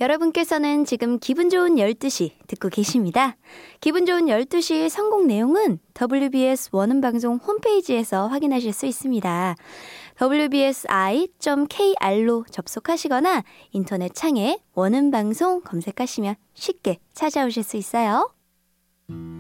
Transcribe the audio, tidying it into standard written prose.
여러분께서는 지금 기분 좋은 12시 듣고 계십니다. 기분 좋은 12시 선곡 내용은 WBS 원음방송 홈페이지에서 확인하실 수 있습니다. wbsi.kr로 접속하시거나 인터넷 창에 원음방송 검색하시면 쉽게 찾아오실 수 있어요.